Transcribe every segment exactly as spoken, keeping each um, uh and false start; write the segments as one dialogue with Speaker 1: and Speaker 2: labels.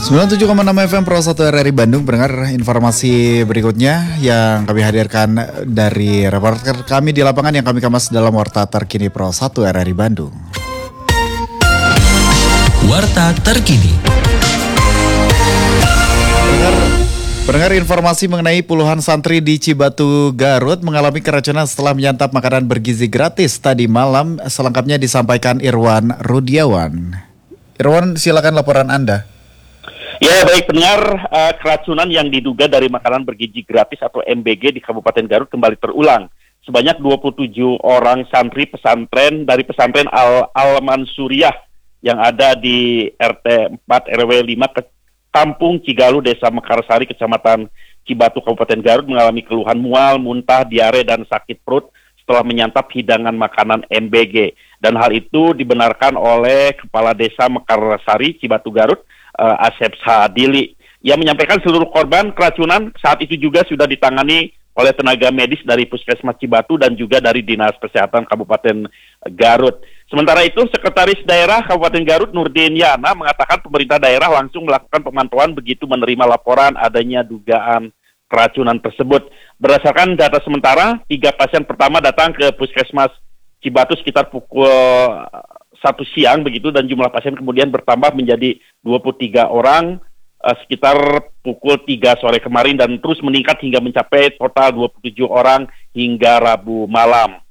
Speaker 1: sembilan puluh tujuh koma enam F M Pro satu R R I Bandung. Pendengar, informasi berikutnya yang kami hadirkan dari reporter kami di lapangan yang kami kemas dalam Warta Terkini Pro satu R R I Bandung.
Speaker 2: Warta Terkini.
Speaker 1: Pendengar, pendengar, informasi mengenai puluhan santri di Cibatu, Garut mengalami keracunan setelah menyantap makanan bergizi gratis tadi malam. Selengkapnya disampaikan Irwan Rudiawan. Irwan, silakan laporan Anda.
Speaker 3: Ya, baik pendengar, uh, keracunan yang diduga dari makanan bergizi gratis atau M B G di Kabupaten Garut kembali terulang. Sebanyak dua puluh tujuh orang santri pesantren dari pesantren Al Al-Mansuriyah yang ada di R T empat R W lima ke Kampung Cigalu, Desa Mekarsari, Kecamatan Cibatu, Kabupaten Garut mengalami keluhan mual, muntah, diare, dan sakit perut setelah menyantap hidangan makanan M B G. Dan hal itu dibenarkan oleh Kepala Desa Mekarsari, Cibatu, Garut, Uh, Asep Sadili. Ia menyampaikan seluruh korban keracunan saat itu juga sudah ditangani oleh tenaga medis dari Puskesmas Cibatu dan juga dari Dinas Kesehatan Kabupaten Garut. Sementara itu, Sekretaris Daerah Kabupaten Garut Nurdin Yana mengatakan pemerintah daerah langsung melakukan pemantauan begitu menerima laporan adanya dugaan keracunan tersebut. Berdasarkan data sementara, tiga pasien pertama datang ke Puskesmas Cibatu sekitar pukul satu siang begitu, dan jumlah pasien kemudian bertambah menjadi dua puluh tiga orang uh, sekitar pukul tiga sore kemarin dan terus meningkat hingga mencapai total dua puluh tujuh orang hingga Rabu malam.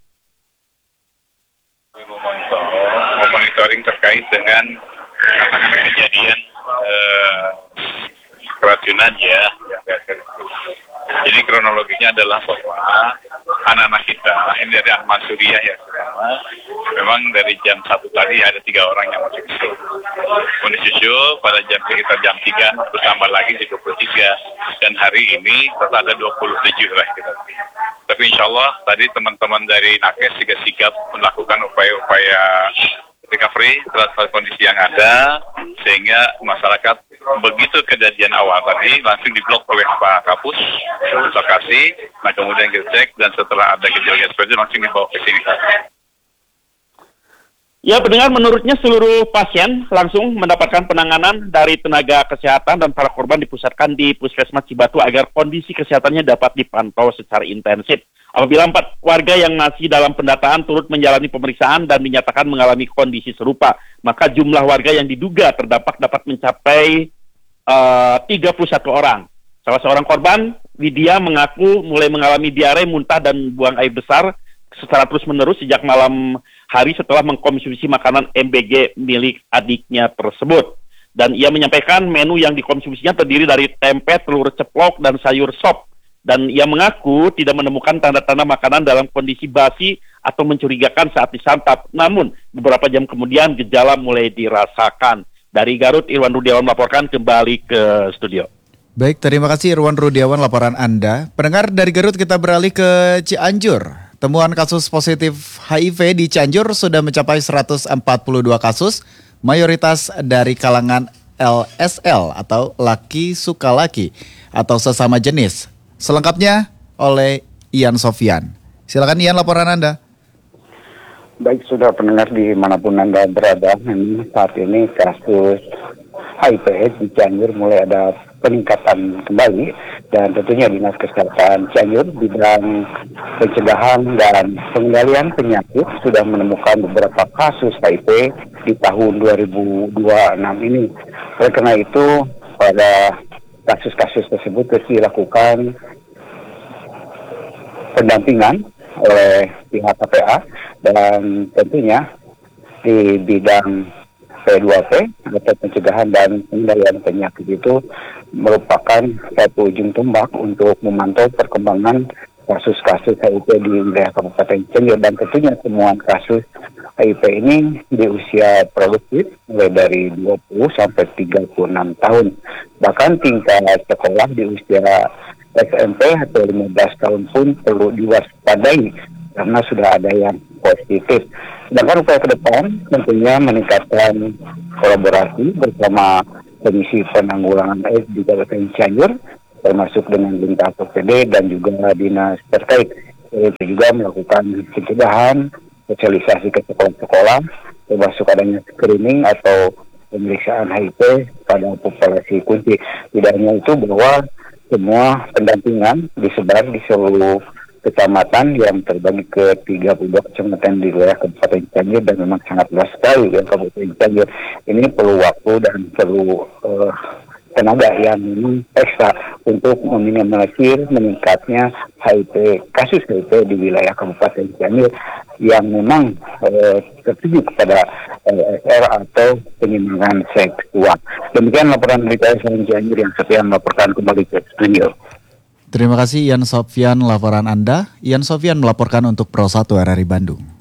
Speaker 4: Monitoring terkait dengan kejadian uh, keracunan ya. Jadi kronologinya adalah bahwa anak-anak kita ini dari Ahmad Suriah ya, memang dari jam satu tadi ada tiga orang yang masuk susu. Kondisi susu pada jam sekitar jam tiga bertambah lagi di dua puluh tiga, dan hari ini total ada dua puluh tujuh lah kita. Tapi insya Allah tadi teman-teman dari Nakes juga sigap melakukan upaya-upaya recovery terhadap kondisi yang ada, sehingga masyarakat begitu kejadian awal tadi langsung diblok oleh Pak Kapus lokasi, nah kemudian kita cek dan setelah ada kejadian seperti itu langsung dibawa ke sini.
Speaker 3: Ya, pendengar, menurutnya seluruh pasien langsung mendapatkan penanganan dari tenaga kesehatan dan para korban dipusatkan di Puskesmas Cibatu agar kondisi kesehatannya dapat dipantau secara intensif. Apabila empat warga yang masih dalam pendataan turut menjalani pemeriksaan dan dinyatakan mengalami kondisi serupa, maka jumlah warga yang diduga terdampak dapat mencapai uh, tiga puluh satu orang. Salah seorang korban, Widya, mengaku mulai mengalami diare, muntah, dan buang air besar secara terus-menerus sejak malam hari setelah mengkonsumsi makanan M B G milik adiknya tersebut. Dan ia menyampaikan menu yang dikonsumsinya terdiri dari tempe, telur ceplok, dan sayur sop. Dan ia mengaku tidak menemukan tanda-tanda makanan dalam kondisi basi atau mencurigakan saat disantap. Namun, beberapa jam kemudian gejala mulai dirasakan. Dari Garut, Irwan Rudiawan melaporkan kembali ke studio.
Speaker 1: Baik, terima kasih Irwan Rudiawan laporan Anda. Pendengar, dari Garut kita beralih ke Cianjur. Temuan kasus positif H I V di Cianjur sudah mencapai seratus empat puluh dua kasus, mayoritas dari kalangan L S L atau laki suka laki atau sesama jenis. Selengkapnya oleh Ian Sofian. Silakan Ian, laporan Anda.
Speaker 5: Baik, sudah pendengar dimanapun Anda berada, saat ini kasus H I V di Cianjur mulai ada peningkatan kembali, dan tentunya Dinas Kesehatan Cianjur bidang pencegahan dan pengendalian penyakit sudah menemukan beberapa kasus H I V di tahun dua ribu dua puluh enam ini. Oleh karena itu, pada kasus-kasus tersebut terus dilakukan pendampingan oleh pihak K P A, dan tentunya di bidang P dua P atau pencegahan dan pengendalian penyakit itu merupakan satu ujung tombak untuk memantau perkembangan kasus-kasus H I V di wilayah Kabupaten Cianjur, dan tentunya semua kasus H I V ini di usia produktif mulai dari dua puluh sampai tiga puluh enam tahun. Bahkan tingkat sekolah di usia S M P atau lima belas tahun pun perlu diwaspadai karena sudah ada yang positif. Sedangkan upaya ke depan tentunya meningkatkan kolaborasi bersama Komisi Penanggulangan AIDS di Kabupaten Cianjur, termasuk dengan lintas O P D dan juga dinas terkait. Itu juga melakukan pencegahan, sosialisasi ke sekolah-sekolah, termasuk adanya screening atau pemeriksaan H I V pada pada populasi kunci. Tidak hanya itu, bahwa semua pendampingan disebar di seluruh kecamatan yang terbagi ke tiga puluh dua kecamatan di wilayah Kabupaten Cianjur, dan memang sangat luas sekali ya Kabupaten Cianjur. Ini perlu waktu dan perlu uh, tenaga yang ekstra untuk meminimalisir meningkatnya H I V, kasus H I V di wilayah Kabupaten Cianjur yang memang uh, tertuju kepada uh, S R atau penyimpangan seksual. Demikian laporan berita dari Cianjur yang sekian melaporkan kembali ke studio.
Speaker 1: Terima kasih Ian Sofyan laporan Anda. Ian Sofyan melaporkan untuk Pro satu R R I Bandung.